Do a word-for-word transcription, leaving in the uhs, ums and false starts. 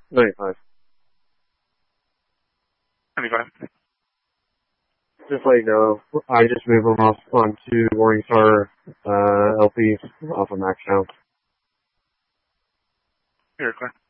ninety-five. ninety-five. Just let you know, I just moved them off onto Morningstar uh, L Ps off of Max Jones. You're clear.